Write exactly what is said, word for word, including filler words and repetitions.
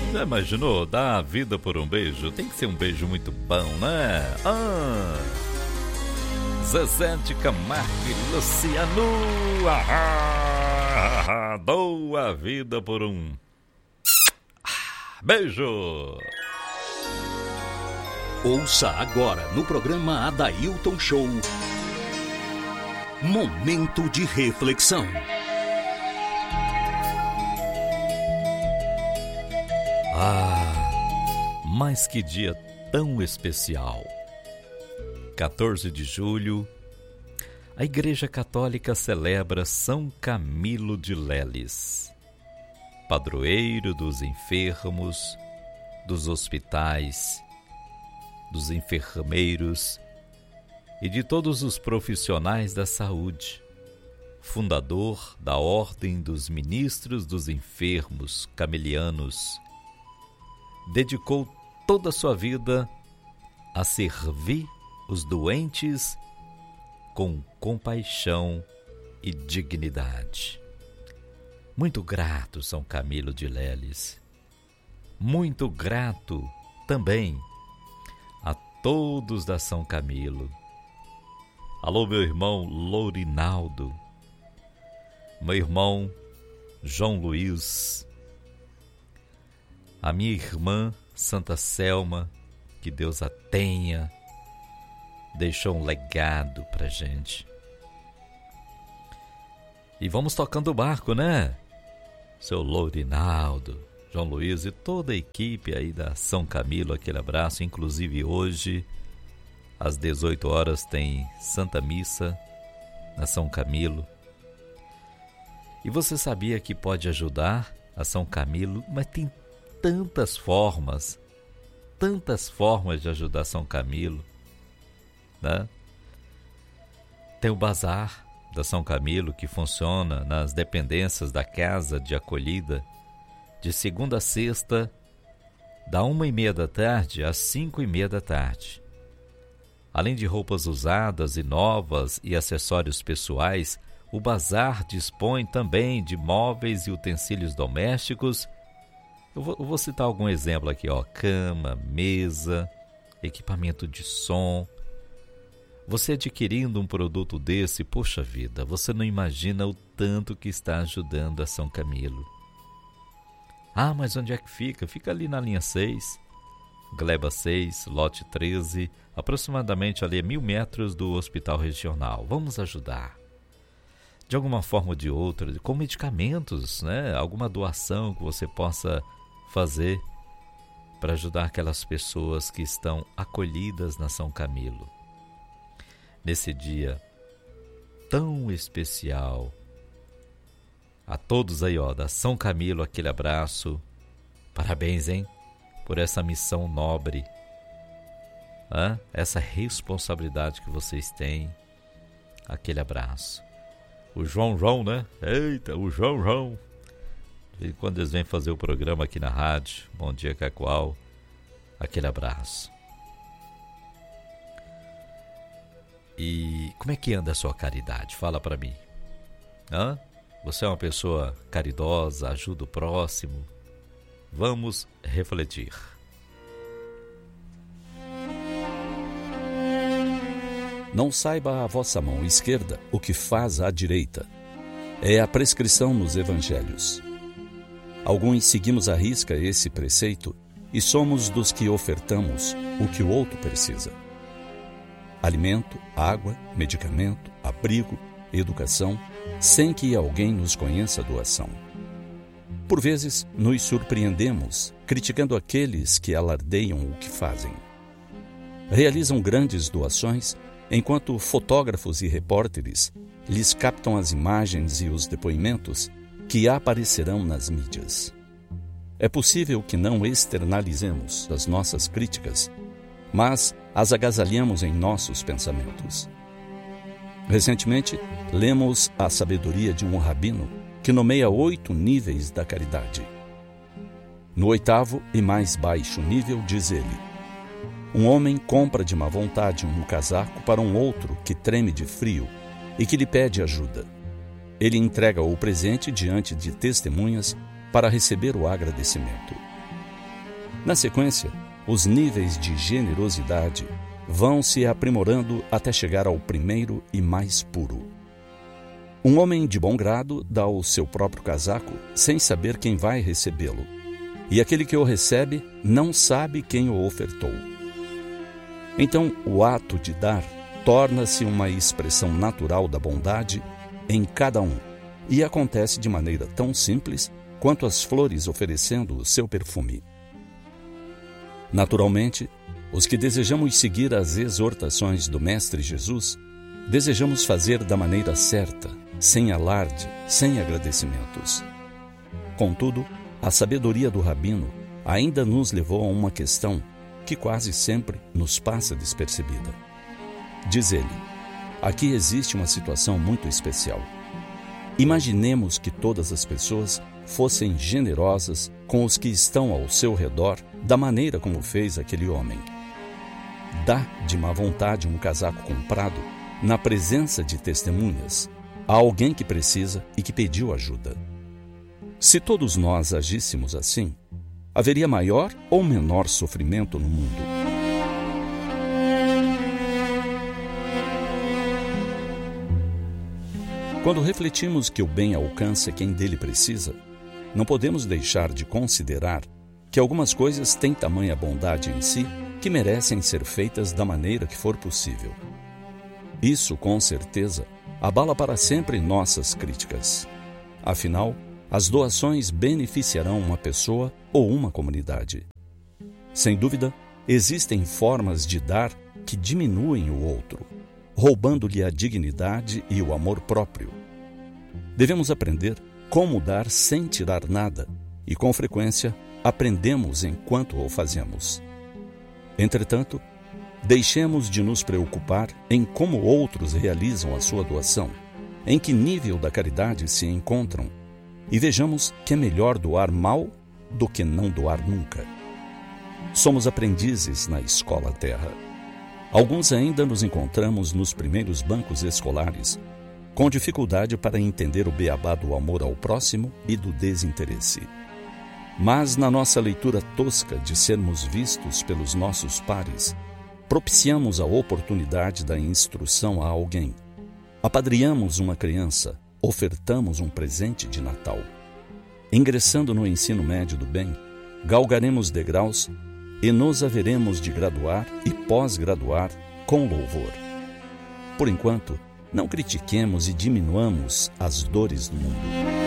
Já imaginou? Dar a vida por um beijo? Tem que ser um beijo muito bom, né? Ah, Zezé de Camargo e Luciano. Ah, ah, ah, dou a vida por um beijo. Ouça agora no programa Adailton Show, Momento de Reflexão. Ah, mas que dia tão especial. quatorze de julho, a Igreja Católica celebra São Camilo de Leles, padroeiro dos enfermos, dos hospitais, dos enfermeiros e de todos os profissionais da saúde, fundador da Ordem dos Ministros dos Enfermos Camilianos. Dedicou toda a sua vida a servir os doentes com compaixão e dignidade. Muito grato, São Camilo de Leles. Muito grato também a todos da São Camilo. Alô, meu irmão Lourinaldo, meu irmão João Luiz, a minha irmã Santa Selma, que Deus a tenha, deixou um legado pra gente. E vamos tocando o barco, né? Seu Lourinaldo, João Luiz e toda a equipe aí da São Camilo, aquele abraço. Inclusive hoje, às dezoito horas, tem Santa Missa na São Camilo. E você sabia que pode ajudar a São Camilo? Mas tem tantas formas, tantas formas de ajudar São Camilo, né? Tem o bazar da São Camilo, que funciona nas dependências da Casa de Acolhida, de segunda a sexta, da uma e meia da tarde às cinco e meia da tarde. Além de roupas usadas e novas e acessórios pessoais, o bazar dispõe também de móveis e utensílios domésticos. Eu vou, eu vou citar algum exemplo aqui, ó: cama, mesa, equipamento de som. Você adquirindo um produto desse, poxa vida, você não imagina o tanto que está ajudando a São Camilo. Ah, mas onde é que fica? Fica ali na linha seis, Gleba seis, lote treze, aproximadamente ali a mil metros do Hospital Regional. Vamos ajudar. De alguma forma ou de outra, com medicamentos, né? Alguma doação que você possa fazer para ajudar aquelas pessoas que estão acolhidas na São Camilo. Nesse dia tão especial, a todos aí, ó, da São Camilo, aquele abraço. Parabéns, hein, por essa missão nobre, Hã? essa responsabilidade que vocês têm. Aquele abraço. O João João, né? Eita, o João João. E quando eles vêm fazer o programa aqui na rádio, Bom Dia Cacoal, aquele abraço. E como é que anda a sua caridade? Fala pra mim. Hã? Você é uma pessoa caridosa, ajuda o próximo? Vamos refletir. Não saiba a vossa mão esquerda o que faz a direita. É a prescrição nos evangelhos. Alguns seguimos à risca esse preceito e somos dos que ofertamos o que o outro precisa. Alimento, água, medicamento, abrigo, educação, sem que alguém nos conheça a doação. Por vezes, nos surpreendemos criticando aqueles que alardeiam o que fazem. Realizam grandes doações, enquanto fotógrafos e repórteres lhes captam as imagens e os depoimentos que aparecerão nas mídias. É possível que não externalizemos as nossas críticas, mas as agasalhamos em nossos pensamentos. Recentemente, lemos a sabedoria de um rabino que nomeia oito níveis da caridade. No oitavo e mais baixo nível, diz ele: um homem compra de má vontade um casaco para um outro que treme de frio e que lhe pede ajuda. Ele entrega o presente diante de testemunhas para receber o agradecimento. Na sequência, os níveis de generosidade vão se aprimorando até chegar ao primeiro e mais puro. Um homem de bom grado dá o seu próprio casaco sem saber quem vai recebê-lo, e aquele que o recebe não sabe quem o ofertou. Então, o ato de dar torna-se uma expressão natural da bondade em cada um, e acontece de maneira tão simples quanto as flores oferecendo o seu perfume. Naturalmente, os que desejamos seguir as exortações do Mestre Jesus, desejamos fazer da maneira certa, sem alarde, sem agradecimentos. Contudo, a sabedoria do Rabino ainda nos levou a uma questão que quase sempre nos passa despercebida. Diz ele: aqui existe uma situação muito especial. Imaginemos que todas as pessoas fossem generosas com os que estão ao seu redor, da maneira como fez aquele homem. Dá de má vontade um casaco comprado, na presença de testemunhas, a alguém que precisa e que pediu ajuda. Se todos nós agíssemos assim, haveria maior ou menor sofrimento no mundo? Quando refletimos que o bem alcança quem dele precisa, não podemos deixar de considerar que algumas coisas têm tamanha bondade em si que merecem ser feitas da maneira que for possível. Isso, com certeza, abala para sempre nossas críticas. Afinal, as doações beneficiarão uma pessoa ou uma comunidade. Sem dúvida, existem formas de dar que diminuem o outro, roubando-lhe a dignidade e o amor próprio. Devemos aprender como dar sem tirar nada, e com frequência aprendemos enquanto o fazemos. Entretanto, deixemos de nos preocupar em como outros realizam a sua doação, em que nível da caridade se encontram, e vejamos que é melhor doar mal do que não doar nunca. Somos aprendizes na escola terra. Alguns ainda nos encontramos nos primeiros bancos escolares, com dificuldade para entender o beabá do amor ao próximo e do desinteresse. Mas na nossa leitura tosca de sermos vistos pelos nossos pares, propiciamos a oportunidade da instrução a alguém. Apadrinhamos uma criança, ofertamos um presente de Natal. Ingressando no ensino médio do bem, galgaremos degraus e nos haveremos de graduar e pós-graduar com louvor. Por enquanto, não critiquemos e diminuamos as dores do mundo.